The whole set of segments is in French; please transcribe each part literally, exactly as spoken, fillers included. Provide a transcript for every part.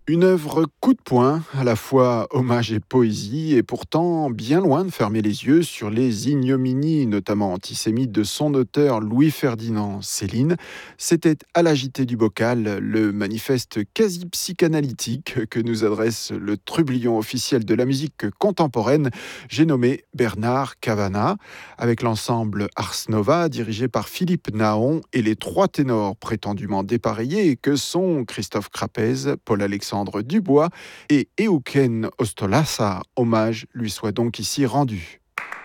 Une œuvre coup de poing, à la fois hommage et poésie, et pourtant bien loin de fermer les yeux sur les ignominies, notamment antisémites, de son auteur Louis-Ferdinand Céline. C'était à la J T du Bocal, le manifeste quasi psychanalytique que nous adresse le trublion officiel de la musique contemporaine, j'ai nommé Bernard Cavana, avec l'ensemble Ars Nova, dirigé par Philippe Naon, et les trois ténors prétendument dépareillés que sont Christophe Crapez, Paul-Alexandre Dubois et Euken Ostolassa. Hommage lui soit donc ici rendu.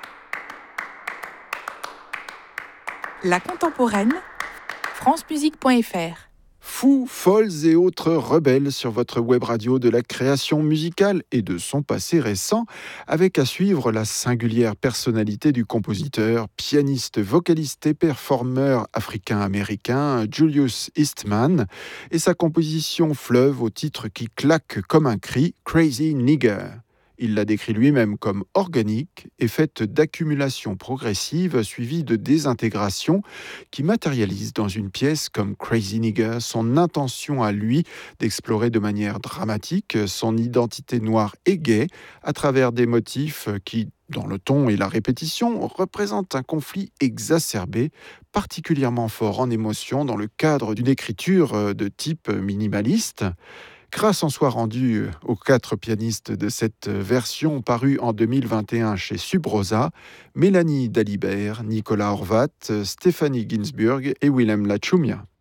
La contemporaine, francemusique point f r. Fous, folles et autres rebelles sur votre web radio de la création musicale et de son passé récent, avec à suivre la singulière personnalité du compositeur, pianiste, vocaliste et performeur africain-américain Julius Eastman et sa composition fleuve au titre qui claque comme un cri, Crazy Nigger. Il l'a décrit lui-même comme organique et faite d'accumulation progressive suivie de désintégration qui matérialise dans une pièce comme Crazy Nigger son intention à lui d'explorer de manière dramatique son identité noire et gaie à travers des motifs qui, dans le ton et la répétition, représentent un conflit exacerbé, particulièrement fort en émotion dans le cadre d'une écriture de type minimaliste. Grâce en soit rendue aux quatre pianistes de cette version parue en deux mille vingt et un chez Subrosa, Mélanie Dalibert, Nicolas Horvat, Stéphanie Ginsburg et Willem Lachumia.